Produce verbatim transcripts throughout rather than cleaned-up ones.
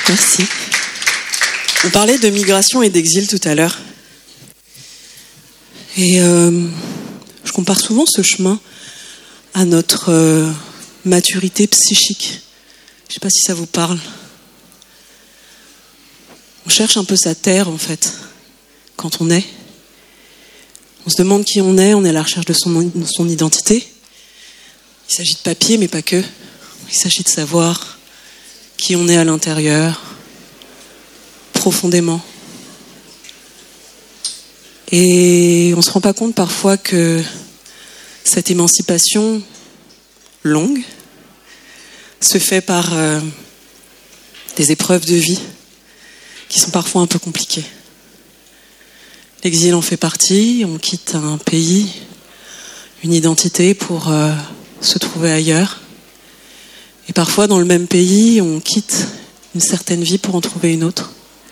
Merci. On parlait de migration et d'exil tout à l'heure. Et euh, je compare souvent ce chemin à notre euh, maturité psychique. Je ne sais pas si ça vous parle. On cherche un peu sa terre, en fait, quand on est. On se demande qui on est, on est à la recherche de son, de son identité. Il s'agit de papier, mais pas que. Il s'agit de savoir qui on est à l'intérieur, profondément. Et on ne se rend pas compte parfois que cette émancipation longue se fait par euh, des épreuves de vie qui sont parfois un peu compliquées. L'exil en fait partie, on quitte un pays, une identité pour euh, se trouver ailleurs. Et parfois, dans le même pays, on quitte une certaine vie pour en trouver une autre.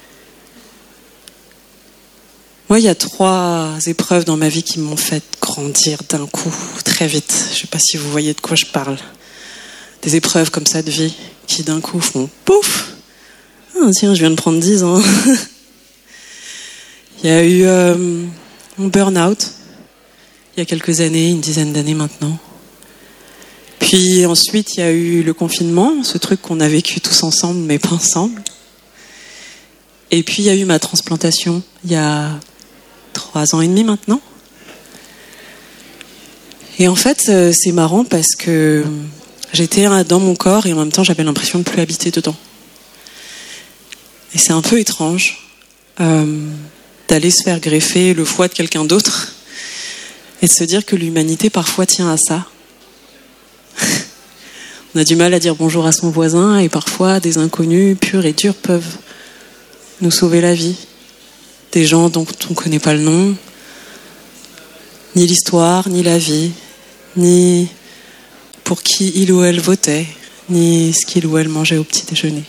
Moi, il y a trois épreuves dans ma vie qui m'ont fait grandir d'un coup, très vite. Je ne sais pas si vous voyez de quoi je parle. Des épreuves comme ça de vie qui d'un coup font pouf. Ah, tiens, je viens de prendre dix ans. Il y a eu euh, mon burn-out, il y a quelques années, une dizaine d'années maintenant. Puis ensuite, il y a eu le confinement, ce truc qu'on a vécu tous ensemble, mais pas ensemble. Et puis, il y a eu ma transplantation, il y a trois ans et demi maintenant. Et en fait, c'est marrant parce que j'étais dans mon corps et en même temps, j'avais l'impression de ne plus habiter dedans. Et c'est un peu étrange euh, d'aller se faire greffer le foie de quelqu'un d'autre et de se dire que l'humanité parfois tient à ça. On a du mal à dire bonjour à son voisin et parfois des inconnus purs et durs peuvent nous sauver la vie. Des gens dont on ne connaît pas le nom, ni l'histoire, ni la vie, ni pour qui il ou elle votait, ni ce qu'il ou elle mangeait au petit déjeuner.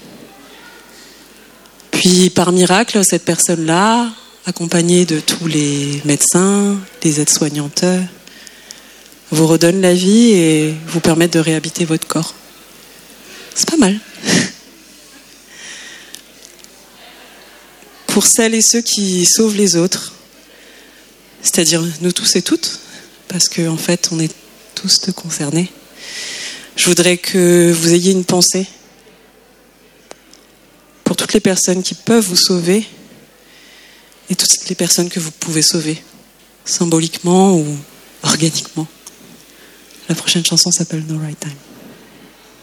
Puis par miracle, cette personne-là, accompagnée de tous les médecins, les aides-soignantes, vous redonne la vie et vous permet de réhabiter votre corps. C'est pas mal. Pour celles et ceux qui sauvent les autres, c'est-à-dire nous tous et toutes, parce qu'en en fait, on est tous concernés, je voudrais que vous ayez une pensée pour toutes les personnes qui peuvent vous sauver et toutes les personnes que vous pouvez sauver, symboliquement ou organiquement. La prochaine chanson s'appelle No Right Time.